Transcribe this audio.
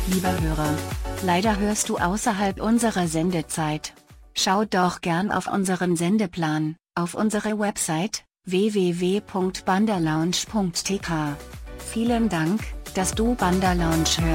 Lieber Hörer, leider hörst du außerhalb unserer Sendezeit. Schau doch gern auf unseren Sendeplan, auf unsere Website, www.bandalounge.tk. Vielen Dank, dass du Banda Lounge hörst.